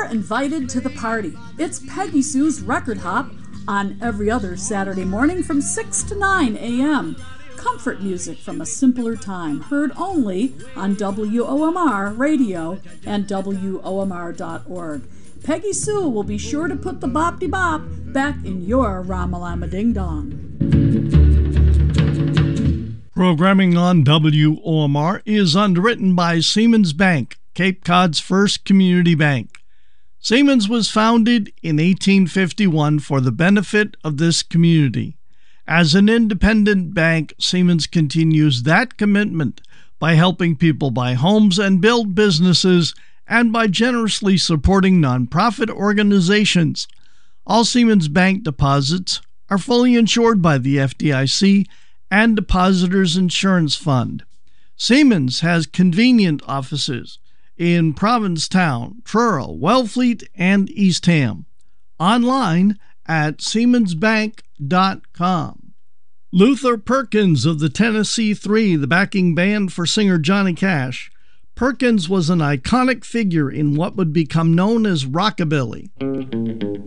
You're invited to the party. It's Peggy Sue's Record Hop on every other Saturday morning from 6 to 9 a.m. Comfort music from a simpler time, heard only on WOMR Radio and WOMR.org. Peggy Sue will be sure to put the bop-de-bop back in your Ramalama Ding Dong. Programming on WOMR is underwritten by Siemens Bank, Cape Cod's first community bank. Siemens was founded in 1851 for the benefit of this community. As an independent bank, Siemens continues that commitment by helping people buy homes and build businesses and by generously supporting nonprofit organizations. All Siemens Bank deposits are fully insured by the FDIC and Depositors Insurance Fund. Siemens has convenient offices in Provincetown, Truro, Wellfleet, and Eastham. Online at siemensbank.com. Luther Perkins of the Tennessee Three, the backing band for singer Johnny Cash. Perkins was an iconic figure in what would become known as rockabilly.